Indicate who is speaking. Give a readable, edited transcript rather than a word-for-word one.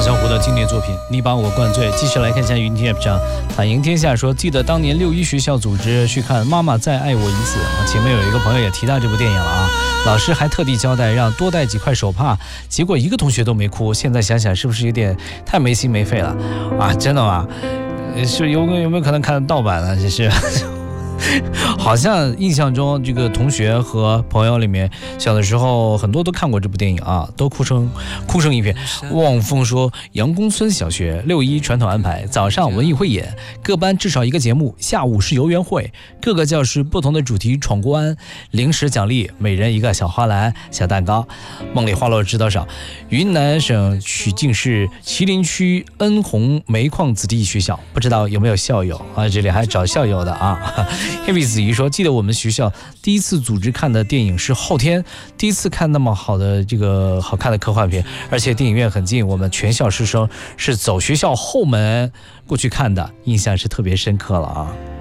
Speaker 1: 小虎的经典作品《你把我灌醉》。继续来看一下云天上反映天下说，记得当年6·1学校组织去看《妈妈再爱我一次》啊，前面有一个朋友也提到这部电影了啊，老师还特地交代让多带几块手帕，结果一个同学都没哭。现在想想是不是有点太没心没肺了啊？真的吗？是有没有可能看盗版呢？这是。好像印象中这个同学和朋友里面小的时候很多都看过这部电影啊，都哭成一片。汪峰说，杨公村小学6·1传统安排，早上文艺汇演，各班至少一个节目，下午是游园会，各个教室不同的主题闯关，零食奖励，每人一个小花篮小蛋糕。梦里花落知多少？云南省曲靖市麒麟区恩洪煤矿子弟学校，不知道有没有校友啊？这里还找校友的啊。Heavy 子怡说，记得我们学校第一次组织看的电影是后天，第一次看那么好的这个好看的科幻片，而且电影院很近，我们全校师生是走学校后门过去看的，印象是特别深刻了啊。